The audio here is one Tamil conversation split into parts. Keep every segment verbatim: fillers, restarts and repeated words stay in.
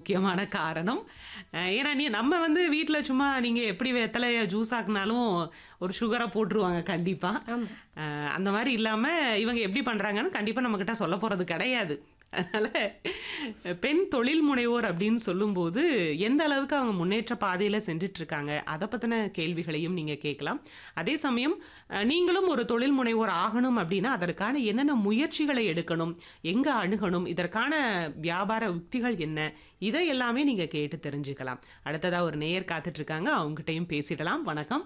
முக்கியமான காரணம். அ ஏன்னா நீ நம்ம வந்து வீட்ல சும்மா நீங்க எப்படி வெத்தலைய ஜூஸ் ஆக்குனாலும் ஒரு சுகர போட்டுருவாங்க கண்டிப்பா. ஆமா. அ அந்த மாரி இல்லாம இவங்க எப்படி பண்றாங்கன்னு கண்டிப்பா நம்மகிட்ட சொல்ல போறது கிடையாது. அதனால பெண் தொழில் முனைவோர் அப்படின்னு சொல்லும்போது, எந்த அளவுக்கு அவங்க முன்னேற்ற பாதையில சென்றுட்டுருக்காங்க, அத பத்தின கேள்விகளையும் நீங்க கேட்கலாம். அதே சமயம் அ நீங்களும் ஒரு தொழில் முனைவோர் ஆகணும் அப்படின்னா, அதற்கான என்னென்ன முயற்சிகளை எடுக்கணும், எங்க அணுகணும், இதற்கான வியாபார உத்திகள் என்ன, இதை எல்லாமே நீங்க கேட்டு தெரிஞ்சுக்கலாம். அடுத்ததா ஒரு நேயர் காத்துட்டு இருக்காங்க. அவங்ககிட்டயும் பேசிடலாம். வணக்கம்.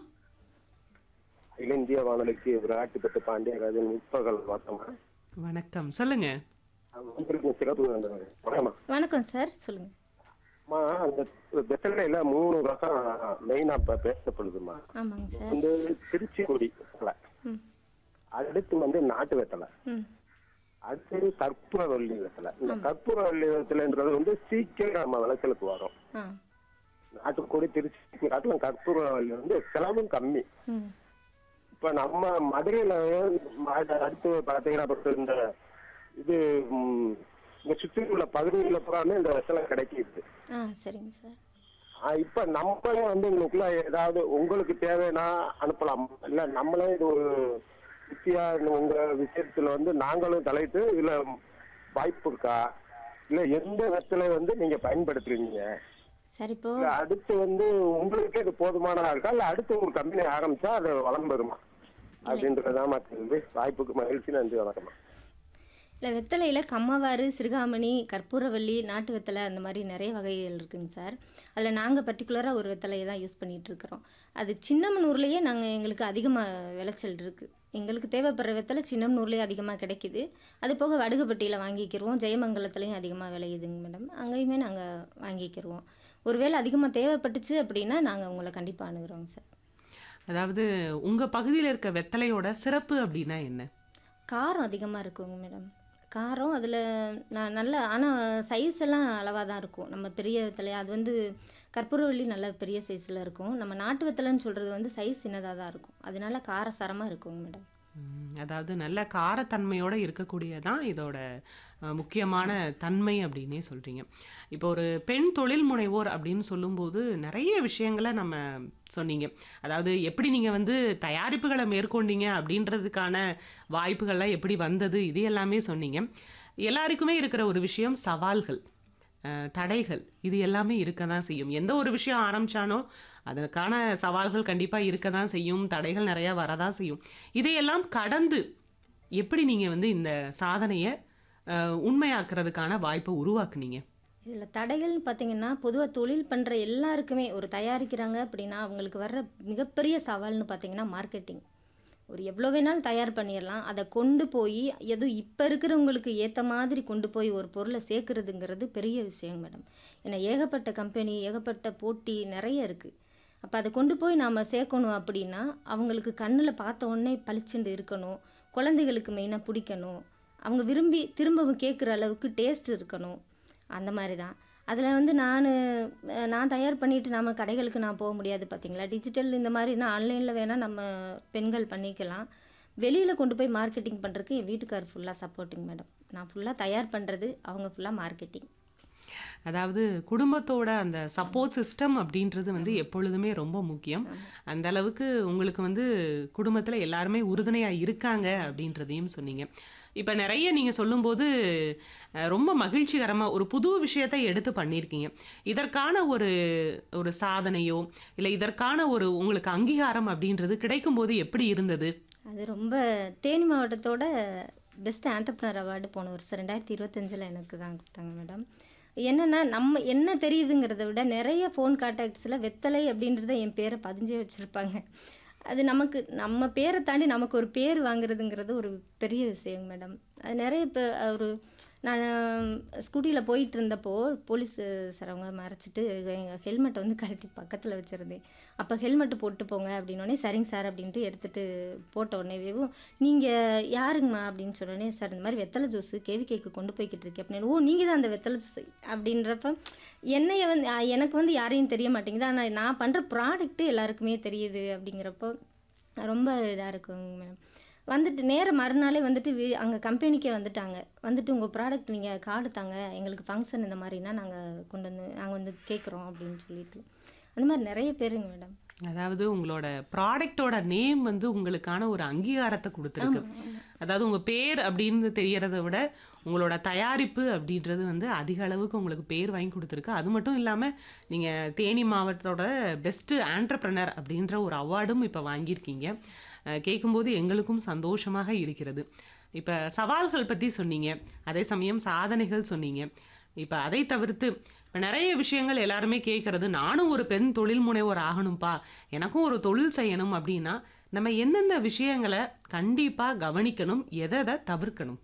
அகில இந்திய வானொலிக்கு விராட்டுப்பட்டு பாண்டியராஜன் முற்பகல் வணக்கம்மா. வணக்கம். சொல்லுங்க. உங்களுக்கு சிறப்பு வணக்கம்மா. வணக்கம் சார். சொல்லுங்க. அம்மா, அந்த வெத்தலையில மூணு ரகம் மெயினா இப்ப பேசப்படுதுமா. ஆமாங்க சார். வந்து திருச்சி கொடி வெத்தலை, ம். அடுத்து வந்து நாட்டு வெத்தலை, ம். அடுத்து கற்பூரவள்ளி வெத்தலை. இந்த கற்பூரவள்ளி வெத்தலைன்றது வந்து சீக்கிரம் நம்ம விளைச்சலுக்கு வரும். ஆ. நாட்டுக்கோடி திருச்சி காட்டிலும் கற்பூரவள்ளி வந்து செலவும் கம்மி. ம். இப்ப நம்ம மதுரையில அடுத்து பாத்தீங்கன்னா இப்ப இந்த இது ம், இங்க சுற்றி உள்ள பகுதிகளில் பூராமே இந்த வெத்தலை கிடைக்கிது. ஆ சரிங்க சார். ஆஹ் இப்ப நம்மளே வந்து உங்களுக்குள்ள ஏதாவது உங்களுக்கு தேவைன்னா அனுப்பலாம், இல்ல நம்மளே இது ஒரு வித்தியா உங்க விஷயத்துல வந்து நாங்களும் தலையிட்டு இதுல வாய்ப்பு இருக்கா, இல்ல எந்த வெத்தலை வந்து நீங்க பயன்படுத்துறீங்க, சார் இப்போ இல்ல அடுத்து வந்து உங்களுக்கே இது போதுமானதா இருக்கா, இல்ல அடுத்து ஒரு கம்பெனி ஆரம்பிச்சா அது வளம் பெறுமா அப்படின்றதான் கேள்வி. வாய்ப்புக்கு மகிழ்ச்சி. நன்றி. வணக்கம்மா. இல்லை வெத்தலையில் கம்மவாறு, சிறுகாமணி, கற்பூரவள்ளி, நாட்டு வெத்தலை அந்த மாதிரி நிறைய வகைகள் இருக்குங்க சார். அதில் நாங்கள் பர்டிகுலராக ஒரு வெத்தலையை தான் யூஸ் பண்ணிகிட்ருக்குறோம். அது சின்னமனூர்லேயே நாங்கள் எங்களுக்கு அதிகமாக விளைச்சல் இருக்குது. எங்களுக்கு தேவைப்படுற வெத்தலை சின்னமனூர்லேயே அதிகமாக கிடைக்கிது. அது போக வடுகுப்பட்டியில் வாங்கிக்கிடுவோம், ஜெயமங்கலத்துலேயும் அதிகமாக விளையுதுங்க மேடம். அங்கேயுமே நாங்கள் வாங்கிக்கிடுவோம். ஒருவேளை அதிகமாக தேவைப்பட்டுச்சு அப்படின்னா நாங்கள் உங்களை கண்டிப்பாக அணுகிறோங்க சார். அதாவது உங்க பகுதியில இருக்க வெத்தலையோட சிறப்பு அப்படின்னா என்ன? காரம் அதிகமாக இருக்குங்க மேடம். காரம் அதில் நான் நல்ல, ஆனால் சைஸ் எல்லாம் அளவாக தான் இருக்கும். நம்ம பெரிய வெத்தலை அது வந்து கற்பூரவள்ளி நல்ல பெரிய சைஸில் இருக்கும். நம்ம நாட்டு வெத்தலைன்னு சொல்கிறது வந்து சைஸ் சின்னதாக தான் இருக்கும். அதனால காரசாரமாக இருக்குங்க மேடம். ம், அதாவது நல்ல காரத்தன்மையோட இருக்கக்கூடியதான் இதோட அ, முக்கியமான தன்மை அப்படின்னே சொல்றீங்க. இப்போ ஒரு பெண் தொழில் முனைவோர் அப்படின்னு சொல்லும்போது நிறைய விஷயங்களை நம்ம சொன்னீங்க. அதாவது எப்படி நீங்க வந்து தயாரிப்புகளை மேற்கொண்டீங்க அப்படின்றதுக்கான வாய்ப்புகள்லாம் எப்படி வந்தது, இது எல்லாமே சொன்னீங்க. எல்லாருக்குமே இருக்கிற ஒரு விஷயம் சவால்கள், அஹ், தடைகள், இது எல்லாமே இருக்க தான் செய்யும். எந்த ஒரு விஷயம் ஆரம்பிச்சானோ அதற்கான சவால்கள் கண்டிப்பா இருக்க தான் செய்யும், தடைகள் நிறைய வரதான் செய்யும். இதையெல்லாம் கடந்து எப்படி நீங்க வந்து இந்த சாதனையை அஹ், உண்மையாக்குறதுக்கான வாய்ப்பை உருவாக்குனீங்க? இதில் தடைகள்னு பார்த்தீங்கன்னா, பொதுவாக தொழில் பண்ணுற எல்லாருக்குமே ஒரு தயாரிக்கிறாங்க அப்படின்னா அவங்களுக்கு வர்ற மிகப்பெரிய சவால்னு பார்த்தீங்கன்னா மார்க்கெட்டிங். ஒரு எவ்வளோ வேணாலும் தயார் பண்ணிடலாம், அதை கொண்டு போய் எதுவும் இப்போ இருக்கிறவங்களுக்கு ஏற்ற மாதிரி கொண்டு போய் ஒரு பொருளை சேர்க்குறதுங்கிறது பெரிய விஷயம் மேடம். ஏன்னா ஏகப்பட்ட கம்பெனி, ஏகப்பட்ட போட்டி நிறைய இருக்குது. அப்போ அதை கொண்டு போய் நாம் சேர்க்கணும் அப்படின்னா அவங்களுக்கு கண்ணில் பார்த்த உடனே பளிச்சுண்டு இருக்கணும், குழந்தைகளுக்கு மெயினாக பிடிக்கணும், அவங்க விரும்பி திரும்பவும் கேட்குற அளவுக்கு டேஸ்ட் இருக்கணும். அந்த மாதிரி தான் அதில் வந்து நான் நான் தயார் பண்ணிவிட்டு நம்ம கடைகளுக்கு நான் போக முடியாது பார்த்தீங்களா. டிஜிட்டல் இந்த மாதிரினா ஆன்லைனில் வேணால் நம்ம பெண்கள் பண்ணிக்கலாம். வெளியில் கொண்டு போய் மார்க்கெட்டிங் பண்ணுறதுக்கு என் வீட்டுக்கார் ஃபுல்லாக சப்போர்ட்டிங் மேடம். நான் ஃபுல்லாக தயார் பண்ணுறது, அவங்க ஃபுல்லாக மார்க்கெட்டிங். அதாவது குடும்பத்தோட அந்த சப்போர்ட் சிஸ்டம் அப்படின்றது வந்து எப்பொழுதுமே ரொம்ப முக்கியம். அந்த அளவுக்கு உங்களுக்கு வந்து குடும்பத்துல எல்லாருமே உறுதுணையா இருக்காங்க அப்படின்றதையும் சொன்னீங்க. இப்ப நிறைய நீங்க சொல்லும்போது அஹ், ரொம்ப மகிழ்ச்சிகரமா ஒரு புது விஷயத்தை எடுத்து பண்ணியிருக்கீங்க. இதற்கான ஒரு ஒரு சாதனையோ இல்லை இதற்கான ஒரு உங்களுக்கு அங்கீகாரம் அப்படின்றது கிடைக்கும் போது எப்படி இருந்தது? அது ரொம்ப தேனி மாவட்டத்தோட பெஸ்ட் ஆண்டர்ப்ரனர் அவார்டு போன வருஷம் ரெண்டாயிரத்தி இருபத்தஞ்சில் எனக்கு தான் கொடுத்தாங்க மேடம். என்னென்னா நம்ம என்ன தெரியுதுங்கிறத விட நிறைய ஃபோன் கான்டாக்ட்ஸில் வெத்தலை அப்படின்றத என் பேரை பதிஞ்சே வச்சுருப்பாங்க. அது நமக்கு நம்ம பேரை தாண்டி நமக்கு ஒரு பேர் வாங்குறதுங்கிறது ஒரு பெரிய விஷயம் மேடம். அது நிறைய இப்போ ஒரு நான் ஸ்கூட்டியில் போயிட்டு இருந்தப்போ போலீஸ் சார் அவங்க மறைச்சிட்டு எங்கள் ஹெல்மெட்டை வந்து கழட்டி பக்கத்தில் வச்சுருந்தேன். அப்போ ஹெல்மெட்டு போட்டு போங்க அப்படின்னோடனே சரிங்க சார் அப்படின்ட்டு எடுத்துகிட்டு போட்ட உடனேவும் நீங்கள் யாருங்கம்மா அப்படின்னு சொன்னோடனே சார் இந்த மாதிரி வெத்தலை ஜூஸு கேவிகேக்கு கொண்டு போய்கிட்டு இருக்கேன் அப்படின்னு. ஓ நீங்கள் தான் அந்த வெத்தலை ஜூஸ் அப்படின்றப்ப என்னைய வந்து அஹ், எனக்கு வந்து யாரையும் தெரிய மாட்டேங்குது, ஆனால் நான் பண்ணுற ப்ராடக்ட்டு எல்லாருக்குமே தெரியுது அப்படிங்கிறப்போ ரொம்ப இதாக இருக்குங்க மேடம். வந்துட்டு நேர மறுநாளே வந்துட்டு வீ அங்கே கம்பெனிக்கே வந்துட்டாங்க. வந்துட்டு உங்கள் ப்ராடக்ட் நீங்கள் கார்டு தாங்க, எங்களுக்கு ஃபங்க்ஷன் இந்த மாதிரினா நாங்கள் கொண்டு வந்து வந்து கேட்குறோம் அப்படின்னு சொல்லிட்டு அந்த மாதிரி நிறைய பேருங்க மேடம். அதாவது உங்களோட ப்ராடக்ட்டோட நேம் வந்து உங்களுக்கான ஒரு அங்கீகாரத்தை கொடுத்துருக்கு. அதாவது உங்க பேர் அப்படின்னு தெரியறத விட உங்களோட தயாரிப்பு அப்படின்றது வந்து அதிக அளவுக்கு உங்களுக்கு பேர் வாங்கி கொடுத்துருக்கு. அது மட்டும் இல்லாமல் நீங்கள் தேனி மாவட்டத்தோட பெஸ்ட்டு ஆண்டர்பிரனர் அப்படின்ற ஒரு அவார்டும் இப்போ வாங்கியிருக்கீங்க. அஹ் கேட்கும்போது எங்களுக்கும் சந்தோஷமாக இருக்கிறது. இப்போ சவால்கள் பற்றி சொன்னீங்க, அதே சமயம் சாதனைகள் சொன்னீங்க. இப்போ அதை தவிர்த்து இப்போ நிறைய விஷயங்கள் எல்லாருமே கேட்கறது, நானும் ஒரு பெண் தொழில் முனைவோர் ஆகணும்ப்பா, எனக்கும் ஒரு தொழில் செய்யணும் அப்படின்னா நம்ம எந்தெந்த விஷயங்களை கண்டிப்பாக கவனிக்கணும், எதை எதை தவிர்க்கணும்?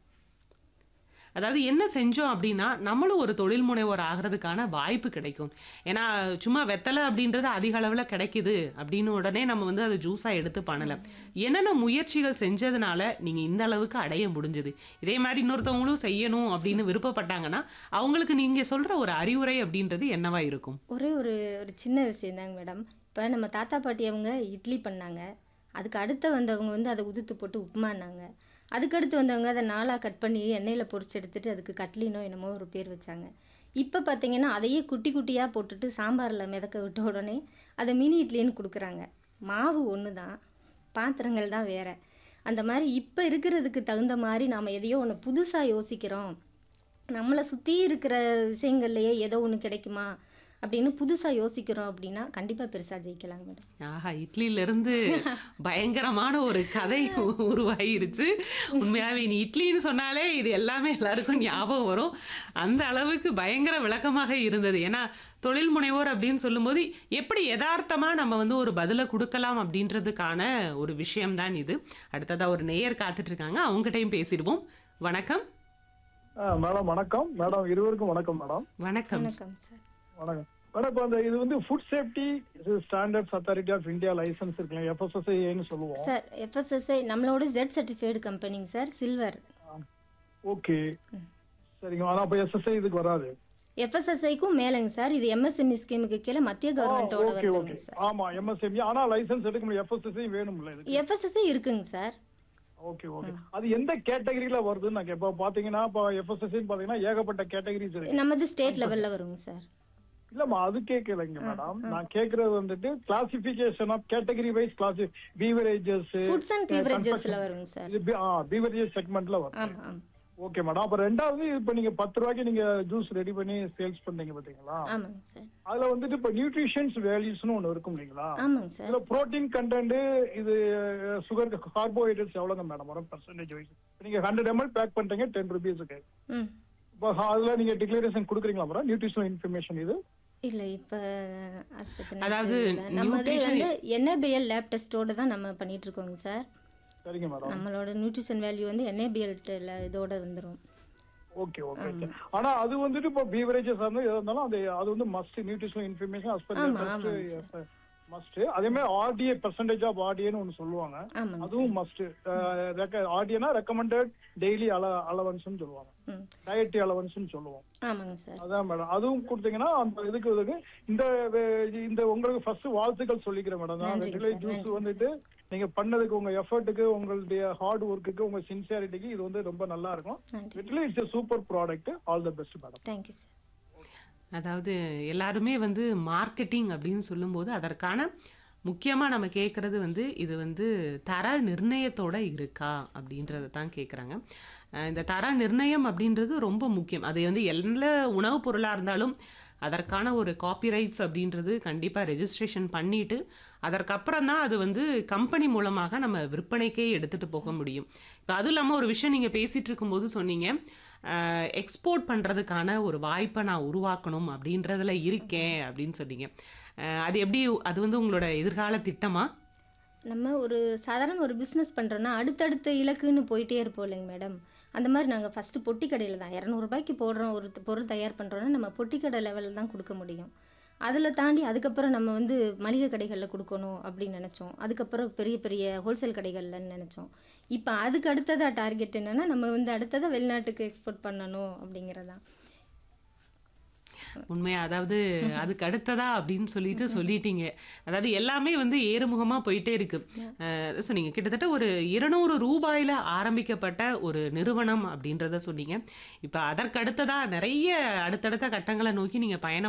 அதாவது என்ன செஞ்சோம் அப்படின்னா நம்மளும் ஒரு தொழில் முனைவோர் ஆகிறதுக்கான வாய்ப்பு கிடைக்கும். ஏன்னா சும்மா வெத்தலை அப்படின்றது அதிக அளவில் கிடைக்குது அப்படின்னு உடனே நம்ம வந்து அதை ஜூஸாக எடுத்து பண்ணலை. என்னென்ன முயற்சிகள் செஞ்சதுனால நீங்கள் இந்த அளவுக்கு அடைய முடிஞ்சது? இதே மாதிரி இன்னொருத்தவங்களும் செய்யணும் அப்படின்னு விருப்பப்பட்டாங்கன்னா அவங்களுக்கு நீங்கள் சொல்கிற ஒரு அறிவுரை அப்படின்றது என்னவா இருக்கும்? ஒரே ஒரு ஒரு சின்ன விஷயம் தாங்க மேடம். இப்போ நம்ம தாத்தா பாட்டி அவங்க இட்லி பண்ணாங்க, அதுக்கு அடுத்து வந்தவங்க வந்து அதை உதுத்து போட்டு உப்புமானாங்க, அதுக்கடுத்து வந்தவங்க அதை நாளாக கட் பண்ணி எண்ணெயில் பொரிச்சு எடுத்துட்டு அதுக்கு கட்லினோ என்னமோ ஒரு பேர் வச்சாங்க. இப்போ பார்த்தீங்கன்னா அதையே குட்டி குட்டியாக போட்டுட்டு சாம்பாரில் மிதக்க விட்ட உடனே அதை மினி இட்லின்னு கொடுக்குறாங்க. மாவு ஒன்று தான், பாத்திரங்கள் தான் வேறு. அந்த மாதிரி இப்போ இருக்கிறதுக்கு தகுந்த மாதிரி நாம் எதையோ ஒன்று புதுசாக யோசிக்கிறோம், நம்மளை சுற்றி இருக்கிற விஷயங்கள்லையே ஏதோ ஒன்று கிடைக்குமா அப்படின்னு புதுசாக யோசிக்கிறோம் அப்படின்னா கண்டிப்பாக பெருசாக ஜெயிக்கலாங்க மேடம். ஆஹா, இட்லியிலிருந்து பயங்கரமான ஒரு கதை உருவாயிருச்சு. உண்மையாகவே நீ இட்லின்னு சொன்னாலே இது எல்லாமே எல்லாருக்கும் ஞாபகம் வரும். அந்த அளவுக்கு பயங்கர விளக்கமாக இருந்தது. ஏன்னா தொழில் முனைவோர் அப்படின்னு சொல்லும்போது எப்படி யதார்த்தமாக நம்ம வந்து ஒரு பதிலை கொடுக்கலாம் அப்படின்றதுக்கான ஒரு விஷயம்தான் இது. அடுத்ததாக ஒரு நேயர் காத்துட்டு இருக்காங்க, அவங்ககிட்டையும் பேசிடுவோம். வணக்கம். மேடம் வணக்கம். மேடம் இருவருக்கும் வணக்கம் மேடம். வணக்கம். வணக்கம் சார். வணக்கம் மேடம். இப்போ அந்த இது வந்து food safety standards authority of India licence இருக்குல்ல, எஃப்எஸ்எஸ்ஐன்னு சொல்லுவோம் சார். எஃப்எஸ்எஸ்ஐ நம்மளோட jet certified கம்பெனிங்க sir, silver. Okay சரிங்க. ஆனால் அப்போ எஸ்எஸ்ஐ இதுக்கு வராது. எஃப்எஸ்எஸ்ஐக்கும் மேலங்க சார், இது எம்எஸ்எம்இ ஸ்கீமுக்கு கீழே மத்திய கவர்மெண்டோட ஓகே ஓகே வருதுங்க சார். ஆமா எம்எஸ்எம்இ. ஆனா லைசன்ஸ் எடுக்க முடியும், எஃப்எஸ்எஸ்ஐ வேணும்ல இதுக்கு? எஃப்எஸ்எஸ்ஐ இருக்குங்க சார். Okay okay. அது எந்த கேட்டகரியில வருதுன்னு நான் இப்போ பாத்தீங்கன்னா இப்போ எஃப்எஸ்எஸ்ஐ பாத்தீங்கன்னா ஏகப்பட்ட கேட்டகரிஸ் இருக்கு. நமது ஸ்டேட் லெவல்ல வருங்க சார். இல்லம்மா அது கேட்கலைங்க மேடம். நான் கேக்குறது வந்துட்டு classification of category wise கிளாசி beverages foods and பீவரேஜஸ்ல வருங்க சார். பீவரேஜஸ் செக்மெண்ட்ல வரும். ஆமா ஆமா. Okay madam. அப்ப ரெண்டாவது இப்ப நீங்க பத்து ரூபாய்க்கு நீங்க ஜூஸ் ரெடி பண்ணி சேல்ஸ் பண்றீங்க பாத்தீங்களா? ஆமாங்க சார். அதுல வந்துட்டு இப்ப நியூட்ரிஷன்ஸ் வேல்யூஸ்னு ஒண்ணு இருக்கும் இல்லைங்களா? ஆமாங்க சார். இதுல புரோட்டீன் கண்டென்ட், இது சுகர், கார்போஹைட்ரேட்ஸ் எவ்வளவுங்க மேடம் வரும் பெர்சன்டேஜ் வைஸ்? நீங்க ஹண்ட்ரட் எம்எல் பேக் பண்றீங்க டென் ருபீஸுக்கு. ம். இப்போ அதுல நீங்க டிக்ளரேஷன் கொடுக்குறீங்களா மேடம் நியூட்ரிஷனல் இன்ஃபர்மேஷன்? இது இல்ல இப்ப அது பத்தின அதாவது நம்ம nutrition- வந்து என்ஏபிஎல் லேப் டெஸ்டோட தான் நம்ம பண்ணிட்டு இருக்கோங்க சார். சரிங்க மேடம். நம்மளோட நியூட்ரிஷன் வேல்யூ வந்து என்ஏபிஎல் இதோட வந்துரும். Okay okay. ஆனா அது வந்துட்டு இப்போ பீவரேஜஸ் வந்து எதா இருந்தாலும் அது அது வந்து must nutritional information as per the ஆமா, test ஆமாங்க மஸ்ட். அதே மாதிரி ஆர்டிஏ பெர்சன்டேஜ் ஆஃப் ஆர்டிஏன்னு ஒன்னு சொல்லுவாங்க, ஆமாங்க அதுவும் மஸ்ட். ஆர்டிஏனா ரெக்கமெண்டட் டெய்லி அல அலவன்ஸ்னு சொல்லுவாங்க, ம். டயட்ரி அலவன்ஸ்னு சொல்லுவோம். ஆமாங்க சார். அதான் மேடம். அதுவும் கொடுத்தீங்கன்னா அந்த இதுக்கு இதுக்கு இந்த வே- இந்த உங்களுக்கு ஃபர்ஸ்ட் வாழ்த்துக்கள் சொல்லிக்கிறேன் மேடம். நன்றிங்க வெற்றிலை சார், ஜூஸ் நன்றி வந்துட்டு நீங்க பண்ணதுக்கு, உங்க எஃபர்ட்டுக்கு, உங்களுடைய ஹார்ட் ஒர்க்குக்கு, உங்க சின்சியாரிட்டிக்கு இது வந்து ரொம்ப நல்லா இருக்கும். நன்றி. வெற்றிலை it's super product. All the best madam. Thank you sir. அதாவது எல்லாருமே வந்து மார்க்கெட்டிங் அப்படின்னு சொல்லும்போது அதற்கான முக்கியமாக நம்ம கேட்குறது வந்து இது வந்து தர நிர்ணயத்தோட இருக்கா அப்படின்றத தான் கேட்குறாங்க. இந்த தர நிர்ணயம் அப்படின்றது ரொம்ப முக்கியம். அது வந்து எல்லா உணவுப் பொருளாக இருந்தாலும் அதற்கான ஒரு காப்பிரைட்ஸ் அப்படின்றது கண்டிப்பாக ரெஜிஸ்ட்ரேஷன் பண்ணிட்டு அதற்கப்புறம் தான் அது வந்து கம்பெனி மூலமாக நம்ம விற்பனைக்கே எடுத்துகிட்டு போக முடியும். இப்போ அதுவும் இல்லாமல் ஒரு விஷயம் நீங்கள் பேசிகிட்டு இருக்கும்போது சொன்னீங்க, எக்ஸ்போர்ட் பண்ணுறதுக்கான ஒரு வாய்ப்பை நான் உருவாக்கணும் அப்படின்றதுல இருக்கேன் அப்படின்னு சொன்னீங்க. அஹ் அது எப்படி, அது வந்து உங்களோட எதிர்கால திட்டமா? நம்ம ஒரு சாதாரண ஒரு பிஸ்னஸ் பண்ணுறோன்னா அடுத்தடுத்த இலக்குன்னு போயிட்டே இருப்போம் இல்லைங்க மேடம். அந்த மாதிரி நாங்கள் ஃபஸ்ட்டு பொட்டி கடையில் தான் இரநூறுபாய்க்கு போடுறோம் ஒரு த- பொருள் தயார் பண்ணுறோன்னா நம்ம பொட்டி கடை லெவலில் தான் கொடுக்க முடியும். அதில் தாண்டி அதுக்கப்புறம் நம்ம வந்து மளிகை கடைகளில் கொடுக்கணும் அப்படின்னு நினச்சோம். அதுக்கப்புறம் பெரிய பெரிய ஹோல்சேல் கடைகள்லன்னு நினச்சோம். இப்போ அதுக்கு அடுத்ததாக டார்கெட் என்னென்னா நம்ம வந்து அடுத்ததாக வெளிநாட்டுக்கு எக்ஸ்போர்ட் பண்ணணும் அப்படிங்கிறதான். உண்மையா, அதாவது அதுக்கு அடுத்ததா அப்படின்னு சொல்லிட்டு சொல்லிட்டீங்க. அதாவது எல்லாமே வந்து ஏறுமுகமா போயிட்டே இருக்கு. அஹ் அதான் சொன்னீங்க, கிட்டத்தட்ட ஒரு இருநூறு ரூபாயில ஆரம்பிக்கப்பட்ட ஒரு நிறுவனம் அப்படின்றத சொன்னீங்க. இப்ப அதற்கு அடுத்ததா நிறைய அடுத்தடுத்த கட்டங்களை நோக்கி நீங்க பயணம்